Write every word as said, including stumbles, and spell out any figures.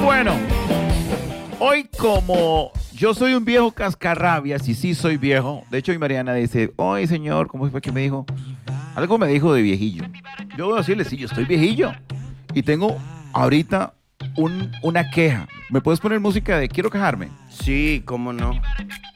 Bueno, hoy como yo soy un viejo cascarrabias y sí soy viejo, de hecho mi Mariana dice, oye señor, ¿cómo fue que me dijo? Algo me dijo de viejillo. Yo voy a decirle, sí, yo estoy viejillo y tengo ahorita un- una queja. ¿Me puedes poner música de quiero quejarme? Sí, cómo no.